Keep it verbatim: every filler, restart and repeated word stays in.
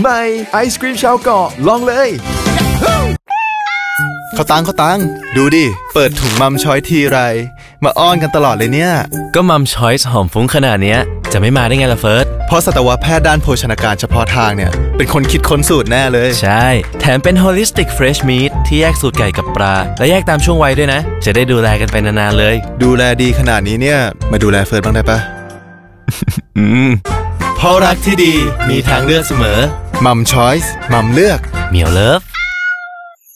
ใหม่ไอศกรีมชาวเกาะลองเลยเขาตังเขาตังดูดิเปิดถุงมัมช้อยทีไรมาอ้อนกันตลอดเลยเนี่ยก็มัมช้อยส์หอมฟุ้งขนาดเนี้ยจะไม่มาได้ไงล่ะเฟิร์สเพราะสัตวแพทย์ด้านโภชนาการเฉพาะทางเนี่ยเป็นคนคิดค้นสูตรแน่เลยใช่แถมเป็น Holistic Fresh Meat ที่แยกสูตรไก่กับปลาและแยกตามช่วงวัยด้วยนะจะได้ดูแลกันไปนานๆเลยดูแลดีขนาดนี้เนี่ยมาดูแลเฟิร์สบ้างได้ปะอืมเพราะรักที่ดีมีทางเลือกเสมอมัมช้อยส์มัมเลือกเหมียวเลิฟ